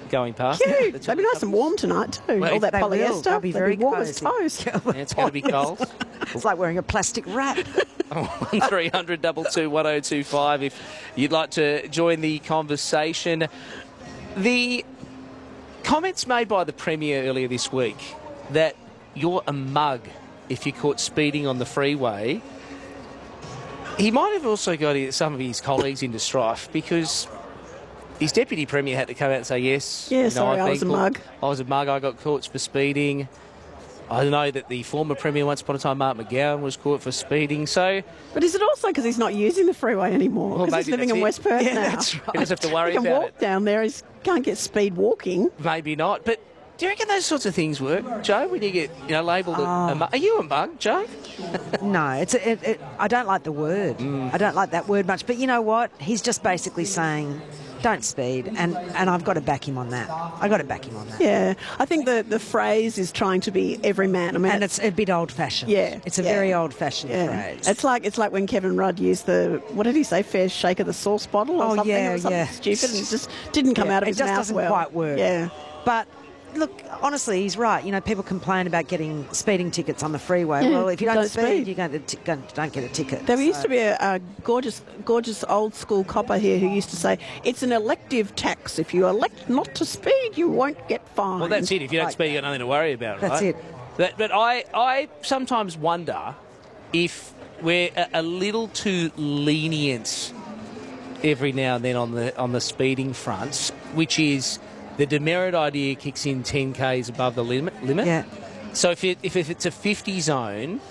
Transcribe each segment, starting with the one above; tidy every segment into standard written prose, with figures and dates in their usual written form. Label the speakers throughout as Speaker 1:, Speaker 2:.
Speaker 1: going past.
Speaker 2: Cute. They'll be nice and warm tonight too.
Speaker 1: Well,
Speaker 2: All that
Speaker 3: they will.
Speaker 2: polyester.
Speaker 3: They'll be very
Speaker 2: warm as
Speaker 3: cosy.
Speaker 2: toast.
Speaker 1: Yeah, it's going to be cold.
Speaker 3: It's like wearing a plastic wrap.
Speaker 1: 1300 22 1025 if you'd like to join the conversation. The comments made by the Premier earlier this week that you're a mug if you're caught speeding on the freeway, he might have also got some of his colleagues into strife because his Deputy Premier had to come out and say, yes,
Speaker 2: Yeah, sorry, I was a mug.
Speaker 1: I was a mug, I got caught for speeding. I know that the former Premier once upon a time, Mark McGowan, was caught for speeding. So,
Speaker 2: But is it also because he's not using the freeway anymore?
Speaker 1: Well,
Speaker 2: Because he's
Speaker 1: maybe
Speaker 2: living in
Speaker 1: that's
Speaker 2: West Perth
Speaker 3: Yeah,
Speaker 2: now.
Speaker 3: that's right.
Speaker 1: he doesn't have to worry
Speaker 2: He can
Speaker 1: about
Speaker 2: walk
Speaker 1: it.
Speaker 2: down there. He can't get speed walking.
Speaker 1: Maybe not. But do you reckon those sorts of things work, Joe, when you get labelled a mug? Are you a mug, Joe?
Speaker 3: No, I don't like the word. I don't like that word much. But you know what? He's just basically saying, don't speed. And I've got to back him on that. I've got to back him on that.
Speaker 2: Yeah, I think the phrase is trying to be every man. I mean,
Speaker 3: And it's a bit old-fashioned.
Speaker 2: Yeah,
Speaker 3: It's a
Speaker 2: yeah.
Speaker 3: very old-fashioned
Speaker 2: yeah.
Speaker 3: phrase.
Speaker 2: It's like when Kevin Rudd used what did he say? Fair shake of the sauce bottle or
Speaker 3: Oh,
Speaker 2: something,
Speaker 3: yeah,
Speaker 2: or something
Speaker 3: yeah.
Speaker 2: stupid, and it just didn't come out of
Speaker 3: it
Speaker 2: his
Speaker 3: just
Speaker 2: mouth
Speaker 3: doesn't
Speaker 2: well.
Speaker 3: quite work.
Speaker 2: Yeah.
Speaker 3: But look, honestly, he's right. You know, people complain about getting speeding tickets on the freeway.
Speaker 2: Yeah,
Speaker 3: well, if you don't speed,
Speaker 2: speed.
Speaker 3: you don't get a ticket.
Speaker 2: There used to be a gorgeous old school copper here who used to say, it's an elective tax. If you elect not to speed, you won't get fined.
Speaker 1: Well, that's it. If you don't speed, you've got nothing to worry about,
Speaker 3: That's
Speaker 1: right?
Speaker 3: it.
Speaker 1: But I sometimes wonder if we're a little too lenient every now and then on the speeding front, which is the demerit idea kicks in 10 k's above the limit.
Speaker 3: Yeah.
Speaker 1: So if it's a 50 zone,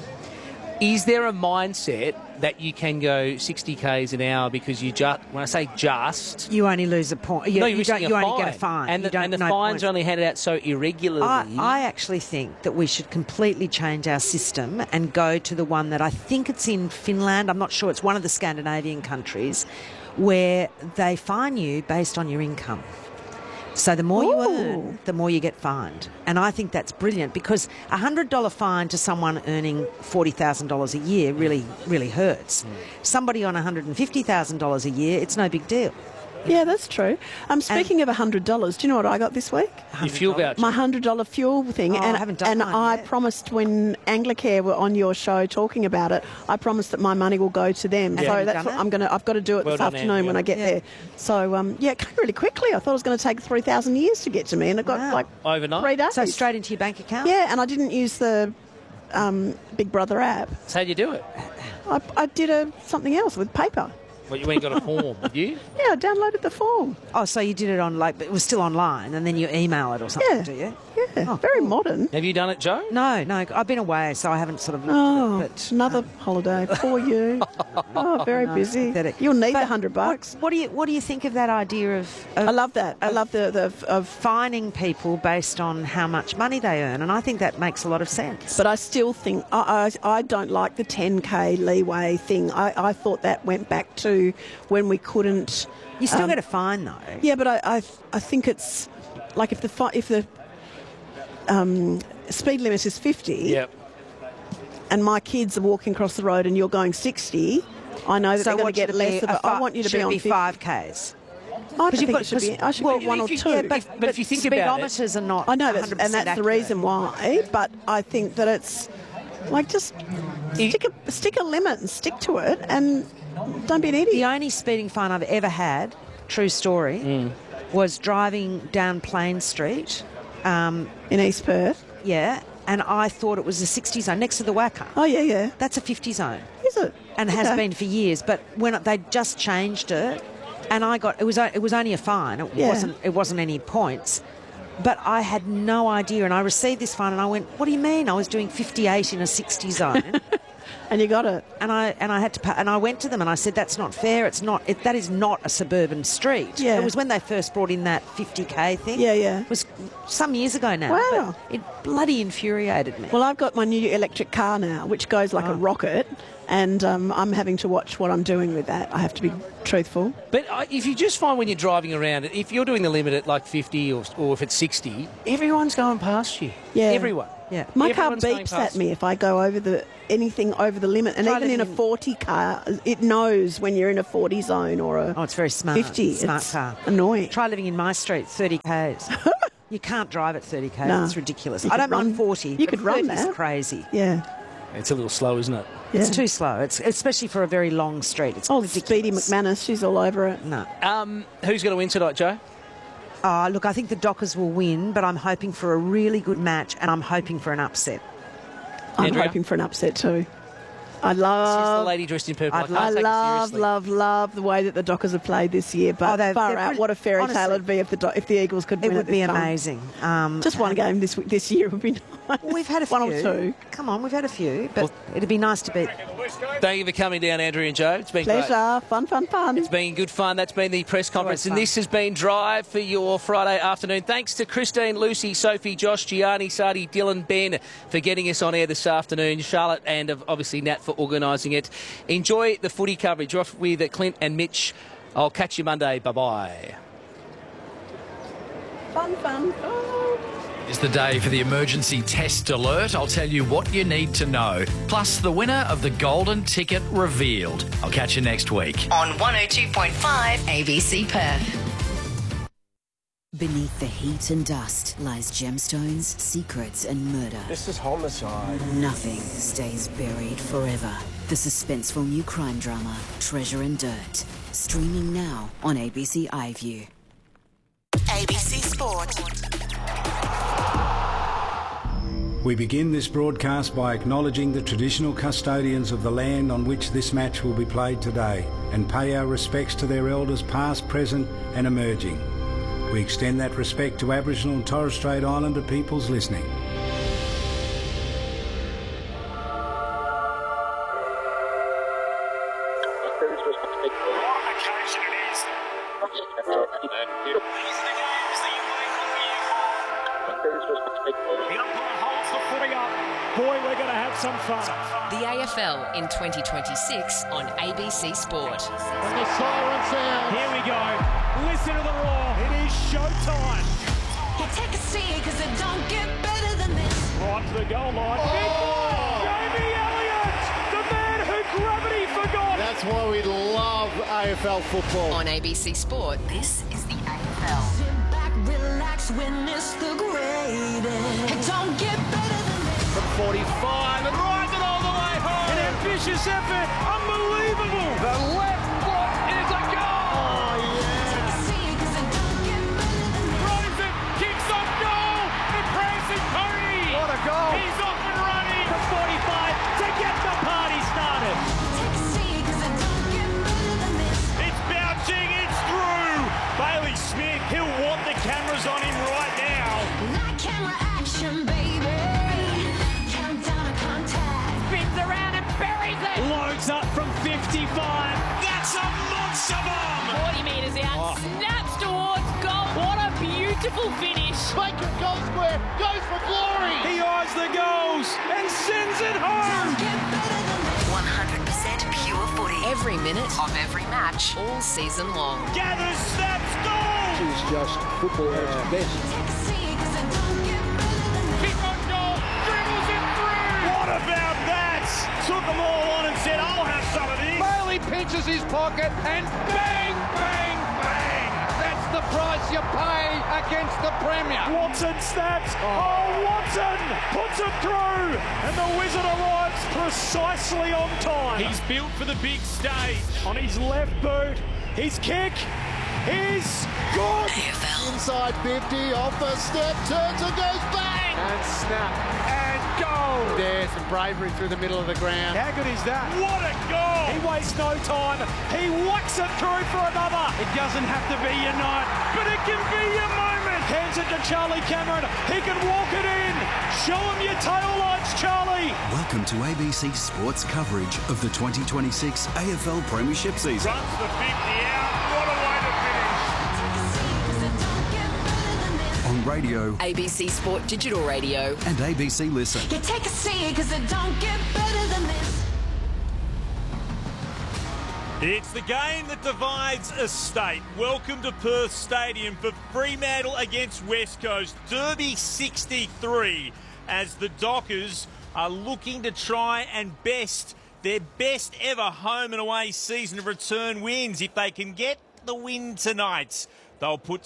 Speaker 1: is there a mindset that you can go 60 k's an hour because you just, when I say just,
Speaker 3: You only lose a point. You,
Speaker 1: no,
Speaker 3: you
Speaker 1: risking
Speaker 3: don't. You
Speaker 1: a
Speaker 3: only
Speaker 1: fine.
Speaker 3: get a fine.
Speaker 1: And
Speaker 3: You
Speaker 1: the
Speaker 3: don't- no
Speaker 1: fines
Speaker 3: points.
Speaker 1: are only handed out so irregularly.
Speaker 3: I actually think that we should completely change our system and go to the one that I think it's in Finland. I'm not sure. It's one of the Scandinavian countries where they fine you based on your income. So the more you earn, the more you get fined. And I think that's brilliant because a $100 fine to someone earning $40,000 a year really, really hurts. Somebody on $150,000 a year, it's no big deal.
Speaker 2: Yeah, that's true. Speaking of $100, do you know what I got this week?
Speaker 1: Your fuel voucher.
Speaker 2: My $100 fuel thing.
Speaker 3: Oh, I haven't done
Speaker 2: and
Speaker 3: mine
Speaker 2: I
Speaker 3: yet.
Speaker 2: promised when Anglicare were on your show talking about it, I promised that my money will go to them.
Speaker 3: And
Speaker 2: so
Speaker 3: have you
Speaker 2: that's
Speaker 3: done
Speaker 2: what
Speaker 3: it?
Speaker 2: I've got to do it
Speaker 1: Well
Speaker 2: this
Speaker 1: done,
Speaker 2: afternoon
Speaker 1: Anne,
Speaker 2: when
Speaker 1: yeah.
Speaker 2: I get there. So it came really quickly. I thought it was going to take 3,000 years to get to me, and it got
Speaker 3: Wow.
Speaker 2: like
Speaker 1: Overnight?
Speaker 2: 3 days.
Speaker 3: So straight into your bank account?
Speaker 2: Yeah, and I didn't use the Big Brother app.
Speaker 1: So how'd you do it?
Speaker 2: I did something else with paper.
Speaker 1: Well, you ain't got a form, did you?
Speaker 2: Yeah, I downloaded the form.
Speaker 3: Oh, so you did it on, but it was still online, and then you email it or something,
Speaker 2: Yeah.
Speaker 3: do you?
Speaker 2: Yeah,
Speaker 3: Oh,
Speaker 2: very modern.
Speaker 1: Have you done it, Joe?
Speaker 3: No, I've been away, so I haven't sort of looked
Speaker 2: Oh,
Speaker 3: at it. But
Speaker 2: another holiday for you. Oh, very
Speaker 3: no,
Speaker 2: busy.
Speaker 3: pathetic.
Speaker 2: You'll need
Speaker 3: But
Speaker 2: the $100.
Speaker 3: What do you think of that idea of
Speaker 2: I love that. I love of.
Speaker 3: fining people based on how much money they earn? And I think that makes a lot of sense.
Speaker 2: But I still think I don't like the 10k leeway thing. I thought that went back to when we couldn't.
Speaker 3: you still get a fine, though.
Speaker 2: Yeah, but I think it's like if the speed limit is 50.
Speaker 1: Yep.
Speaker 2: And my kids are walking across the road and you're going 60, I know that
Speaker 3: So
Speaker 2: they're going
Speaker 3: what
Speaker 2: to get
Speaker 3: should it
Speaker 2: less
Speaker 3: be?
Speaker 2: of it. I want you to
Speaker 3: should
Speaker 2: be
Speaker 3: it
Speaker 2: on
Speaker 3: be
Speaker 2: 50.
Speaker 3: 5Ks.
Speaker 2: I
Speaker 3: you've
Speaker 2: think
Speaker 3: got-
Speaker 2: it should be. I should
Speaker 1: well,
Speaker 2: be one or
Speaker 1: if you-
Speaker 2: two.
Speaker 1: yeah, but if you think about it-
Speaker 3: speedometers are not.
Speaker 2: I know that's
Speaker 3: 100%
Speaker 2: and that's the
Speaker 3: accurate.
Speaker 2: reason why. But I think that it's like just stick a limit and stick to it, and don't be an
Speaker 3: The
Speaker 2: idiot.
Speaker 3: only speeding fine I've ever had, true story, was driving down Plain Street.
Speaker 2: In East Perth.
Speaker 3: Yeah, and I thought it was a 60 zone next to the Wacker.
Speaker 2: Oh yeah.
Speaker 3: That's a 50 zone.
Speaker 2: Is it?
Speaker 3: And has
Speaker 2: Okay.
Speaker 3: been for years. But when they just changed it, and it was only a fine. It wasn't any points. But I had no idea, and I received this fine, and I went, "What do you mean? I was doing 58 in a 60 zone."
Speaker 2: And you got it.
Speaker 3: And I had to pay, and I went to them and I said, "That's not fair. That is not a suburban street."
Speaker 2: Yeah.
Speaker 3: It was when they first brought in that 50k thing.
Speaker 2: Yeah, yeah.
Speaker 3: It was some years ago now.
Speaker 2: Wow.
Speaker 3: But it bloody infuriated me.
Speaker 2: Well, I've got my new electric car now, which goes like a rocket, and I'm having to watch what I'm doing with that. I have to be truthful.
Speaker 1: But if you just find when you're driving around, if you're doing the limit at like 50 or if it's 60, everyone's going past you.
Speaker 2: Yeah.
Speaker 1: Everyone.
Speaker 3: Yeah.
Speaker 2: My car
Speaker 1: Everyone's going
Speaker 2: beeps
Speaker 1: past.
Speaker 2: at me if I go over anything over the limit, and
Speaker 3: Try
Speaker 2: even in a
Speaker 3: living in-
Speaker 2: 40 car, it knows when you're in a 40 zone or a
Speaker 3: Oh, it's very smart.
Speaker 2: 50.
Speaker 3: Smart
Speaker 2: It's
Speaker 3: car.
Speaker 2: annoying.
Speaker 3: Try living in my street, 30 k's. You can't drive at 30 k's.
Speaker 2: No.
Speaker 3: It's ridiculous.
Speaker 2: You
Speaker 3: I
Speaker 2: could
Speaker 3: don't mind
Speaker 2: run-
Speaker 3: 40.
Speaker 2: you
Speaker 3: but
Speaker 2: could run
Speaker 3: 30 is
Speaker 2: that.
Speaker 3: crazy.
Speaker 2: Yeah.
Speaker 1: It's a little slow, isn't it?
Speaker 2: Yeah.
Speaker 3: It's too slow. It's especially for a very long street. It's
Speaker 2: Oh,
Speaker 3: ridiculous.
Speaker 2: Speedy McManus, she's all over it.
Speaker 3: No.
Speaker 1: Who's going to win tonight, Joe?
Speaker 3: Oh, look, I think the Dockers will win, but I'm hoping for a really good match, and I'm hoping for an upset.
Speaker 2: I'm
Speaker 1: Andrea?
Speaker 2: hoping for an upset too. I
Speaker 1: She's the
Speaker 2: love,
Speaker 1: lady dressed in purple. I
Speaker 3: I'd
Speaker 1: can't
Speaker 2: I
Speaker 1: take it
Speaker 2: love,
Speaker 1: seriously.
Speaker 2: love the way that the Dockers have played this year. But
Speaker 3: they're
Speaker 2: far out,
Speaker 3: pretty-
Speaker 2: what a fairy tale
Speaker 3: honestly,
Speaker 2: it'd be if the Eagles could win
Speaker 3: It would be
Speaker 2: this time.
Speaker 3: amazing.
Speaker 2: Just one game this year would be nice.
Speaker 3: We've had a few.
Speaker 2: One or two.
Speaker 3: Come on, we've had a few, but it'd be nice to beat.
Speaker 1: Thank you for coming down, Andrew and Joe. It's been great.
Speaker 2: Pleasure. Fun.
Speaker 1: It's been good fun. That's been the press conference, and
Speaker 3: fun.
Speaker 1: this has been Drive for your Friday afternoon. Thanks to Christine, Lucy, Sophie, Josh, Gianni, Sadi, Dylan, Ben for getting us on air this afternoon. Charlotte and obviously Nat for organising it. Enjoy the footy coverage. You're off with Clint and Mitch. I'll catch you Monday. Bye-bye.
Speaker 2: Fun.
Speaker 4: It's the day for the emergency test alert. I'll tell you what you need to know. Plus the winner of the golden ticket revealed. I'll catch you next week.
Speaker 5: On 102.5 ABC Perth.
Speaker 6: Beneath the heat and dust lies gemstones, secrets and murder.
Speaker 7: This is homicide.
Speaker 6: Nothing stays buried forever. The suspenseful new crime drama, Treasure and Dirt. Streaming now on ABC iView.
Speaker 5: ABC Sport.
Speaker 8: We begin this broadcast by acknowledging the traditional custodians of the land on which this match will be played today and pay our respects to their elders past, present and emerging. We extend that respect to Aboriginal and Torres Strait Islander peoples listening.
Speaker 9: The AFL in 2026 on ABC Sport.
Speaker 7: And the siren sound. Here we go. Listen to the roar. It is showtime.
Speaker 5: You take a seat because it don't get better than this.
Speaker 7: Right to the goal line. Jamie Elliott, the man who gravity forgot. That's why we love AFL football.
Speaker 9: On ABC Sport, this is the AFL.
Speaker 5: Sit back, relax, witness the greatest. It don't get better than this.
Speaker 7: From 45 and rides it all the way home. An ambitious effort. Unbelievable. The left foot is a goal. Oh, yeah.
Speaker 5: Take a seat because it don't get better than this.
Speaker 7: Drives it, kicks off goal. The prancing pony. What a goal. He's off and running. The 45 to get the party started.
Speaker 5: Take a seat because it don't get better than this.
Speaker 7: It's bouncing, it's through. Bailey Smith, he'll want the cameras on him right now.
Speaker 5: Light camera action, baby. Countdown to contact.
Speaker 7: Spins around and buries it. Loads up from 55. That's a monster bomb.
Speaker 9: 40 metres out, snaps towards goal. What a beautiful finish.
Speaker 7: Baker goal square, goes for glory. He eyes the goals and sends it home.
Speaker 5: Get better than this.
Speaker 9: 100% pure footy. Every minute of every match, all season long.
Speaker 7: Gathers, snaps, goal.
Speaker 10: It's just football at its best.
Speaker 5: Take a seat because it don't get better than this.
Speaker 7: Kick on goal, dribbles it through. What about that? Took them all on and said, I'll have some of these. Bailey pinches his pocket and bang, bang, bang. That's the price you pay against the Premier. Watson snaps. Oh, Watson puts it through. And the Wizard arrives precisely on time. He's built for the big stage. On his left boot, his kick is good.
Speaker 10: Inside 50, off a step, turns and goes bang!
Speaker 7: And snap. And goal.
Speaker 10: There's some bravery through the middle of the ground.
Speaker 7: How good is that? What a goal! He wastes no time. He whacks it through for another. It doesn't have to be your night, but it can be your moment. Hands it to Charlie Cameron. He can walk it in. Show him your tail lights, Charlie.
Speaker 11: Welcome to ABC Sports coverage of the 2026 AFL Premiership season.
Speaker 7: Runs the 50 out. What a way to finish.
Speaker 11: On radio
Speaker 9: ABC Sport Digital Radio.
Speaker 11: and ABC Listen.
Speaker 5: You take a seat because it don't get better than this.
Speaker 7: It's the game that divides a state. Welcome to Perth Stadium for Fremantle against West Coast. Derby 63.
Speaker 12: as the Dockers are looking to try and best their best ever home and away season of return wins. If they can get the win tonight, they'll put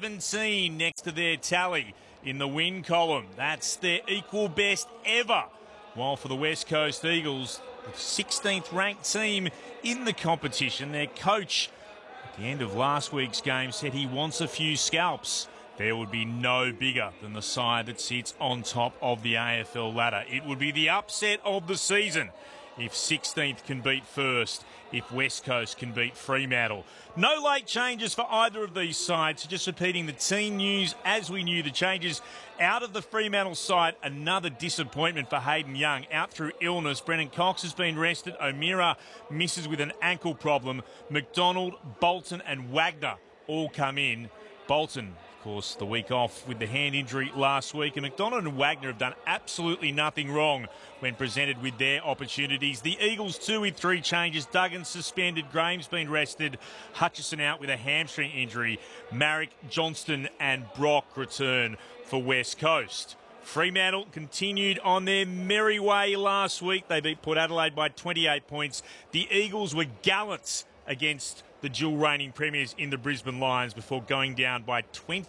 Speaker 12: 17 next to their tally in the win column. That's their equal best ever. While for the West Coast Eagles, the 16th ranked team in the competition, their coach at the end of last week's game said he wants a few scalps. There would be no bigger than the side that sits on top of the AFL ladder. It would be the upset of the season if 16th can beat first, if West Coast can beat Fremantle. No late changes for either of these sides. Just repeating the team news as we knew the changes out of the Fremantle side. Another disappointment for Hayden Young, out through illness. Brennan Cox has been rested. O'Meara misses with an ankle problem. McDonald, Bolton and Wagner all come in. Bolton, of course, the week off with the hand injury last week, and McDonald and Wagner have done absolutely nothing wrong when presented with their opportunities. The Eagles 2 with 3 changes. Duggan suspended, Graham's been rested, Hutchison out with a hamstring injury. Marrick, Johnston and Brock return for West Coast. Fremantle continued on their merry way last week. They beat Port Adelaide by 28 points. The Eagles were gallant against the dual reigning premiers in the Brisbane Lions before going down by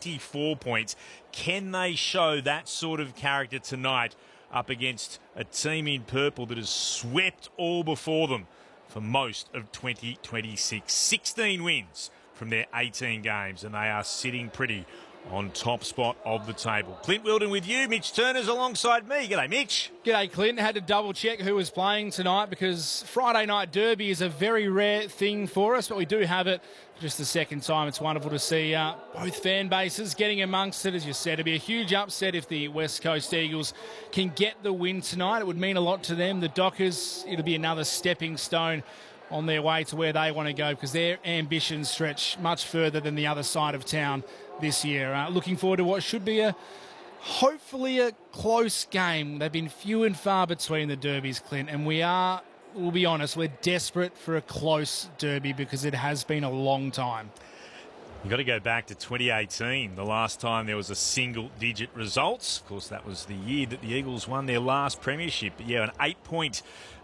Speaker 12: 24 points. Can they show that sort of character tonight up against a team in purple that has swept all before them for most of 2026? 16 wins from their 18 games, and they are sitting pretty on top spot of the table. Clint Wilden with you. Mitch Turner's alongside me. G'day, Mitch.
Speaker 13: G'day, Clint. Had to double check who was playing tonight because Friday night derby is a very rare thing for us, but we do have it just the second time. It's wonderful to see both fan bases getting amongst it. As you said, it'd be a huge upset if the West Coast Eagles can get the win tonight. It would mean a lot to them. The Dockers, it'll be another stepping stone on their way to where they want to go because their ambitions stretch much further than the other side of town this year. Looking forward to what should be hopefully a close game. They've been few and far between the derbies, Clint, and we'll be honest, we're desperate for a close derby because it has been a long time.
Speaker 12: You've got to go back to 2018, the last time there was a single-digit result. Of course, that was the year that the Eagles won their last premiership. But yeah, an 8-point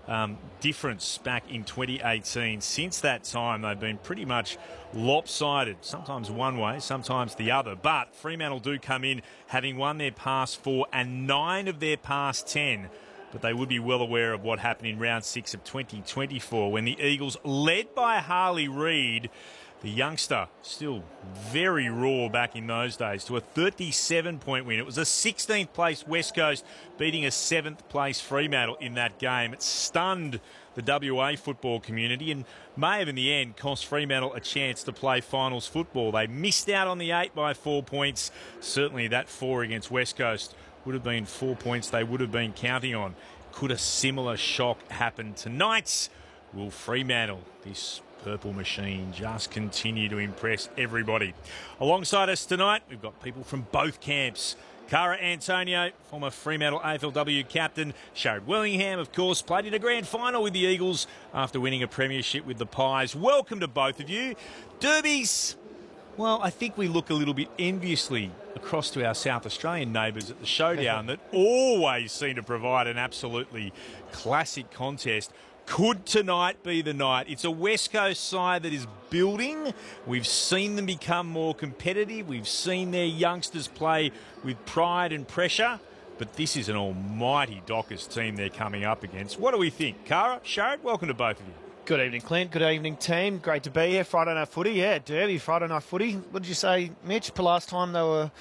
Speaker 12: difference back in 2018. Since that time, they've been pretty much lopsided, sometimes one way, sometimes the other. But Fremantle do come in having won their past 4 and 9 of their past 10. But they would be well aware of what happened in round 6 of 2024 when the Eagles, led by Harley Reid, the youngster, still very raw back in those days, to a 37-point win. It was a 16th place West Coast beating a 7th place Fremantle in that game. It stunned the WA football community and may have in the end cost Fremantle a chance to play finals football. They missed out on the 8 by 4 points. Certainly that 4 against West Coast would have been 4 points they would have been counting on. Could a similar shock happen tonight? Will Fremantle, this purple machine, just continue to impress everybody? Alongside us tonight, we've got people from both camps. Cara Antonio, former Fremantle AFLW captain. Sharrod Wellingham, of course, played in a grand final with the Eagles after winning a premiership with the Pies. Welcome to both of you. Derbies, well, I think we look a little bit enviously across to our South Australian neighbours at the Showdown that always seem to provide an absolutely classic contest. Could tonight be the night? It's a West Coast side that is building. We've seen them become more competitive. We've seen their youngsters play with pride and pressure. But this is an almighty Dockers team they're coming up against. What do we think? Cara, Sharrod, welcome to both of you.
Speaker 14: Good evening, Clint. Good evening, team. Great to be here. Friday night footy. Yeah, derby, Friday night footy. What did you say, Mitch? The last time they were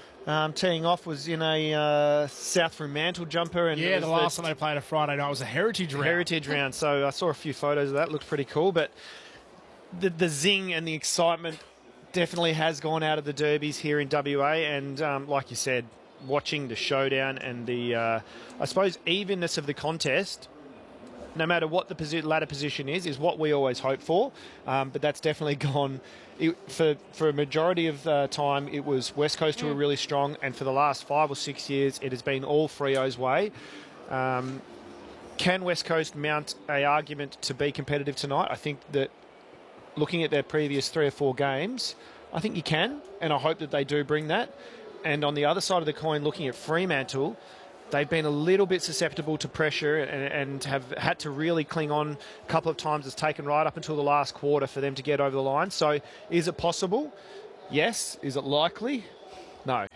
Speaker 14: teeing off was in a South Fremantle jumper. And
Speaker 13: yeah, the last time they played a Friday night was a heritage round.
Speaker 14: Heritage round. So I saw a few photos of that. Looked pretty cool. But the zing and the excitement definitely has gone out of the derbies here in WA. And like you said, watching the Showdown and the, I suppose, evenness of the contest, no matter what the ladder position is what we always hope for. But that's definitely gone. For a majority of the time, it was West Coast who were really strong, and for the last 5 or 6 years, it has been all Freo's way. Can West Coast mount an argument to be competitive tonight? I think that looking at their previous 3 or 4 games, I think you can, and I hope that they do bring that. And on the other side of the coin, looking at Fremantle, they've been a little bit susceptible to pressure and have had to really cling on a couple of times. It's taken right up until the last quarter for them to get over the line. So is it possible? Yes. Is it likely? No.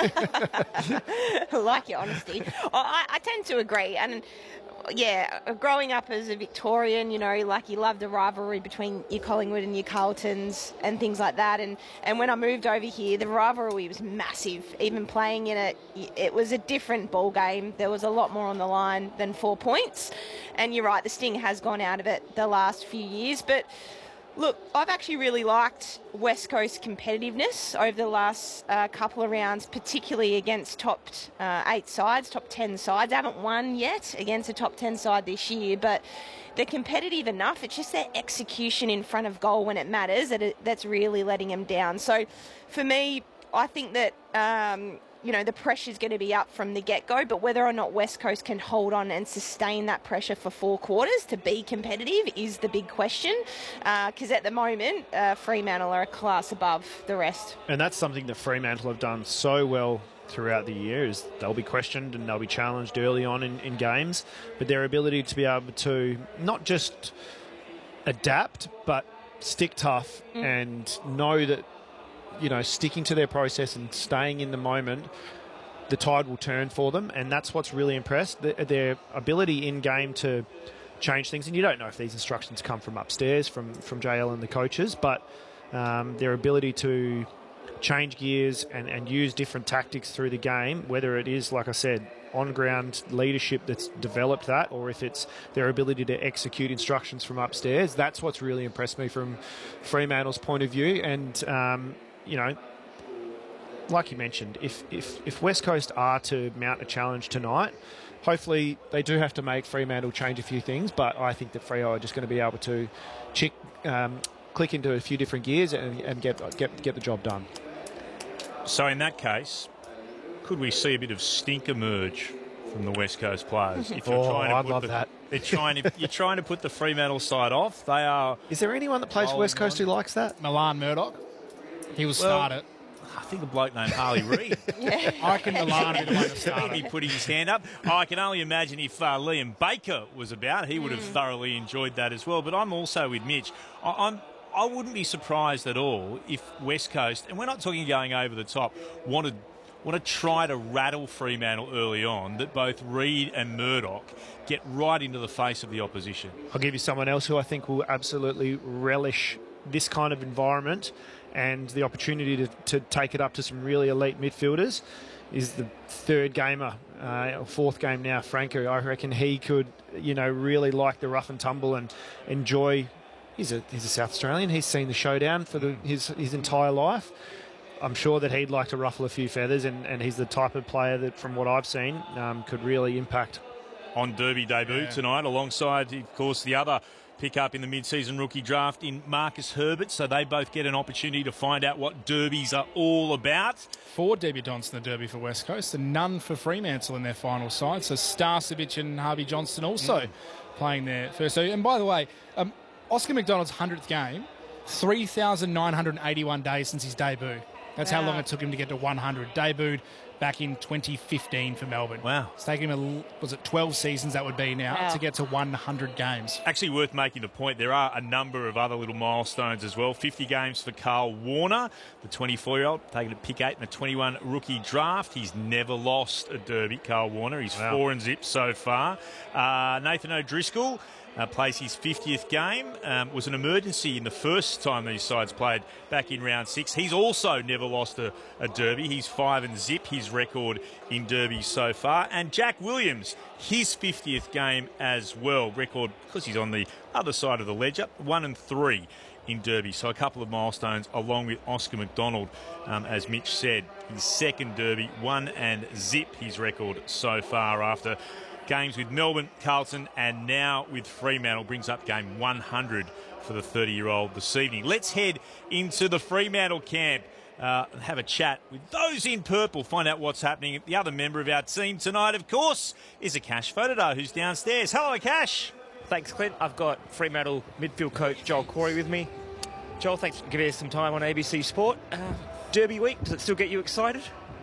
Speaker 15: I like your honesty. I tend to agree. And yeah, growing up as a Victorian, you know, like you love the rivalry between your Collingwood and your Carltons and things like that. And when I moved over here, the rivalry was massive. Even playing in it, it was a different ball game. There was a lot more on the line than 4 points. And you're right, the sting has gone out of it the last few years. But look, I've actually really liked West Coast competitiveness over the last couple of rounds, particularly against top 8 sides, top 10 sides. They haven't won yet against a top 10 side this year, but they're competitive enough. It's just their execution in front of goal when it matters that's really letting them down. So for me, I think that you know, the pressure's going to be up from the get-go, but whether or not West Coast can hold on and sustain that pressure for 4 quarters to be competitive is the big question, because at the moment, Fremantle are a class above the rest.
Speaker 14: And that's something that Fremantle have done so well throughout the year, is they'll be questioned and they'll be challenged early on in games, but their ability to be able to not just adapt, but stick tough and know that, you know, sticking to their process and staying in the moment, the tide will turn for them, and that's what's really impressed. Their ability in game to change things, and you don't know if these instructions come from upstairs, from JL and the coaches, but their ability to change gears and use different tactics through the game, whether it is, like I said, on-ground leadership that's developed that, or if it's their ability to execute instructions from upstairs, that's what's really impressed me from Fremantle's point of view. And you know, like you mentioned, if West Coast are to mount a challenge tonight, hopefully they do have to make Fremantle change a few things, but I think that Freo are just going to be able to click into a few different gears and get the job done.
Speaker 12: So in that case, could we see a bit of stink emerge from the West Coast players? If you're
Speaker 14: I'd love that.
Speaker 12: You're trying to put the Fremantle side off. They are.
Speaker 14: Is there anyone that plays for West Coast who likes that?
Speaker 13: Milan Murdoch. He will start it.
Speaker 12: I think a bloke named Harley Reid.
Speaker 13: I reckon Milan would be the one to start
Speaker 12: He'd be putting his hand up. I can only imagine if Liam Baker was about, he would have thoroughly enjoyed that as well. But I'm also with Mitch. I wouldn't be surprised at all if West Coast, and we're not talking going over the top, want to try to rattle Fremantle early on, that both Reid and Murdoch get right into the face of the opposition.
Speaker 14: I'll give you someone else who I think will absolutely relish this kind of environment and the opportunity to take it up to some really elite midfielders, is the third gamer, or fourth game now, Franco. I reckon he could, you know, really like the rough and tumble and enjoy. He's a South Australian. He's seen the showdown for his entire life. I'm sure that he'd like to ruffle a few feathers, and he's the type of player that, from what I've seen, could really impact.
Speaker 12: On Derby debut tonight, alongside, of course, the other pick-up in the mid-season rookie draft in Marcus Herbert, so they both get an opportunity to find out what derbies are all about.
Speaker 13: 4 debutants in the Derby for West Coast and none for Fremantle in their final side, so Starcevic and Harvey Johnston also playing their first. And by the way, Oscar McDonald's 100th game, 3,981 days since his debut. That's how long it took him to get to 100. Debuted back in 2015 for Melbourne.
Speaker 12: Wow.
Speaker 13: It's taken him, 12 seasons that would be now, to get to 100 games.
Speaker 12: Actually worth making the point, there are a number of other little milestones as well. 50 games for Carl Warner, the 24-year-old, taking a pick 8 in the 21 rookie draft. He's never lost a derby, Carl Warner. He's 4-0 so far. Nathan O'Driscoll plays his 50th game. Was an emergency in the first time these sides played back in round 6. He's also never lost a derby. He's 5-0, his record in derbies so far. And Jack Williams, his 50th game as well. Record, because he's on the other side of the ledger, 1-3 in derby. So a couple of milestones along with Oscar McDonald, as Mitch said. His second derby, 1-0 his record so far after games with Melbourne, Carlton, and now with Fremantle. Brings up game 100 for the 30-year-old this evening. Let's head into the Fremantle camp and have a chat with those in purple, find out what's happening. The other member of our team tonight, of course, is Akash Fotodar, who's downstairs. Hello, Akash.
Speaker 16: Thanks, Clint. I've got Fremantle midfield coach Joel Corey with me. Joel, thanks for giving us some time on ABC Sport. Derby week, does it still get you excited?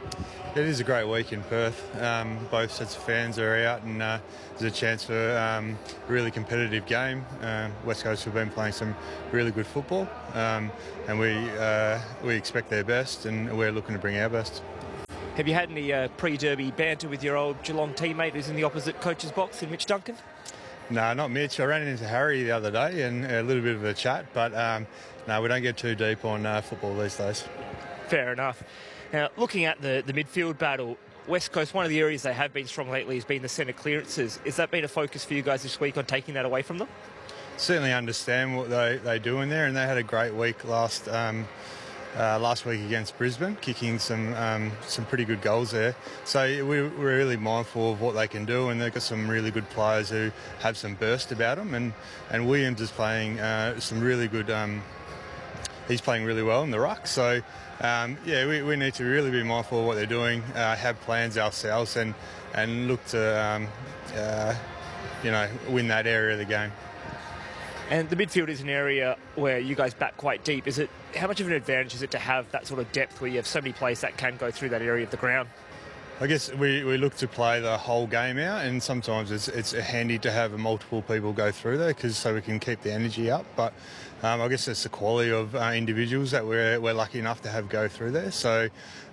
Speaker 17: It is a great week in Perth. Both sets of fans are out, and there's a chance for a really competitive game. West Coast have been playing some really good football, and we expect their best, and we're looking to bring our best.
Speaker 16: Have you had any pre-derby banter with your old Geelong teammate who's in the opposite coach's box, in Mitch Duncan?
Speaker 17: No, not Mitch. I ran into Harry the other day and a little bit of a chat, but no, we don't get too deep on football these days.
Speaker 16: Fair enough. Now, looking at the midfield battle, West Coast, one of the areas they have been strong lately has been the centre clearances. Has that been a focus for you guys this week on taking that away from them?
Speaker 17: Certainly understand what they do in there, and they had a great week last week against Brisbane, kicking some pretty good goals there. So we're really mindful of what they can do, and they've got some really good players who have some burst about them. And Williams is playing some really good. He's playing really well in the ruck. So we need to really be mindful of what they're doing, have plans ourselves, and look to win that area of the game.
Speaker 16: And the midfield is an area where you guys back quite deep. How much of an advantage is it to have that sort of depth where you have so many players that can go through that area of the ground?
Speaker 17: I guess we look to play the whole game out, and sometimes it's handy to have multiple people go through there so we can keep the energy up. But I guess it's the quality of individuals that we're lucky enough to have go through there. So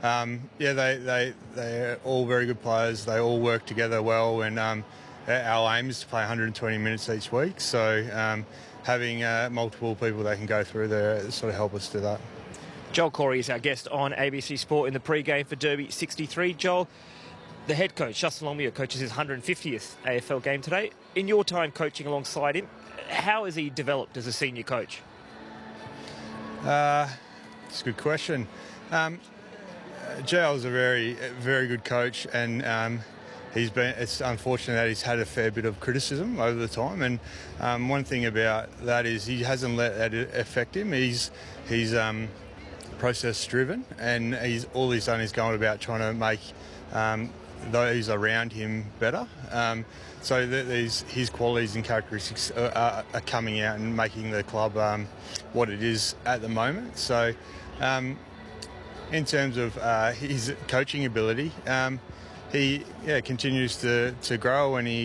Speaker 17: they're all very good players. They all work together well, and our aim is to play 120 minutes each week. So having multiple people that can go through there sort of help us do that.
Speaker 16: Joel Corey is our guest on ABC Sport in the pre-game for Derby 63. Joel, the head coach, Justin Longmuir, coaches his 150th AFL game today. In your time coaching alongside him, how has he developed as a senior coach?
Speaker 17: It's a good question. JL's a very, very good coach, and it's unfortunate that he's had a fair bit of criticism over the time. And one thing about that is he hasn't let that affect him. He's process driven, and all he's done is going about trying to make those around him better. So his qualities and characteristics are coming out and making the club what it is at the moment. So in terms of his coaching ability, he continues to grow, and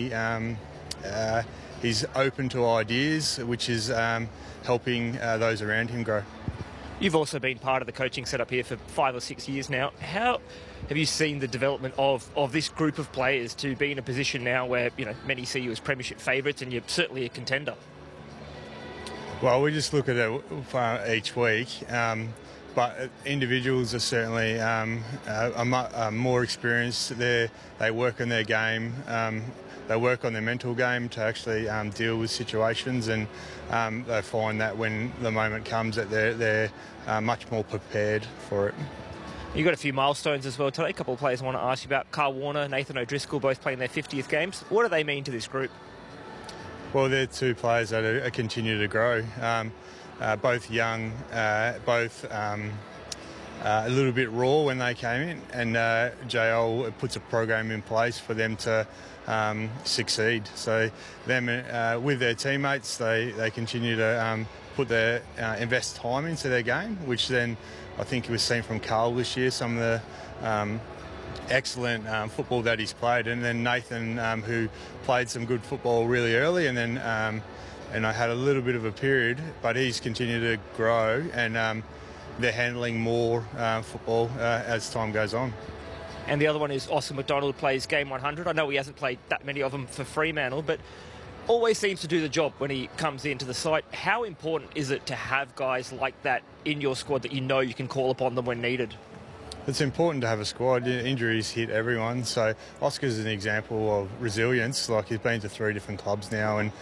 Speaker 17: he's open to ideas, which is helping those around him grow.
Speaker 16: You've also been part of the coaching setup here for 5 or 6 years now. How have you seen the development of this group of players to be in a position now where many see you as premiership favourites, and you're certainly a contender?
Speaker 17: Well, we just look at it each week, but individuals are certainly are more experienced. They work on their game. They work on their mental game to actually deal with situations, and they find that when the moment comes that they're much more prepared for it.
Speaker 16: You've got a few milestones as well today. A couple of players I want to ask you about. Carl Warner, Nathan O'Driscoll, both playing their 50th games. What do they mean to this group?
Speaker 17: Well, they're two players that are continue to grow. Both young, both a little bit raw when they came in, and JL puts a program in place for them to succeed. So them with their teammates, they continue to invest time into their game, which then I think we've seen from Carl this year, some of the excellent football that he's played, and then Nathan, who played some good football really early, and then and I had a little bit of a period, but he's continued to grow, and they're handling more football as time goes on.
Speaker 16: And the other one is Austin McDonald, plays game 100. I know he hasn't played that many of them for Fremantle, but always seems to do the job when he comes into the site. How important is it to have guys like that in your squad that you know you can call upon them when needed?
Speaker 17: It's important to have a squad. Injuries hit everyone, so Oscar's an example of resilience. Like, he's been to 3 different clubs now, and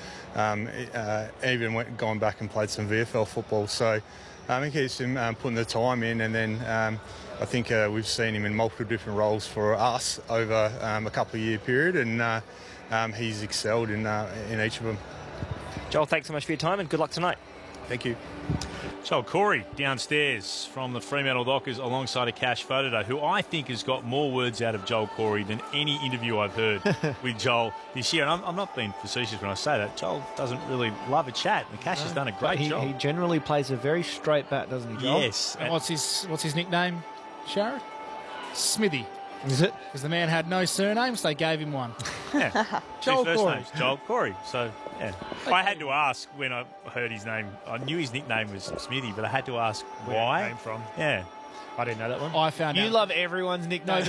Speaker 17: even gone back and played some VFL football. So I think he's putting the time in, and then I think we've seen him in multiple different roles for us over a couple of year period, and he's excelled in each of them.
Speaker 16: Joel, thanks so much for your time, and good luck tonight.
Speaker 17: Thank you.
Speaker 12: Joel Corey downstairs from the Fremantle Dockers alongside a Cash Fodaday, who I think has got more words out of Joel Corey than any interview I've heard with Joel this year. And I'm not being facetious when I say that. Joel doesn't really love a chat, and Cash has done a great job.
Speaker 14: He generally plays a very straight bat, doesn't he, Joel?
Speaker 12: Yes.
Speaker 13: And what's his nickname, Sharad? Smithy.
Speaker 14: Is it?
Speaker 13: Because the man had no surnames, they gave him one.
Speaker 12: Yeah.
Speaker 13: Joel
Speaker 12: Two first
Speaker 13: Corey.
Speaker 12: names, Joel Corey. So, yeah. I had to ask when I heard his name. I knew his nickname was Smithy, but I had to ask
Speaker 14: Where it
Speaker 12: why.
Speaker 14: came from.
Speaker 12: Yeah.
Speaker 14: I didn't know that one.
Speaker 13: I found
Speaker 14: You
Speaker 13: out.
Speaker 14: love everyone's nickname.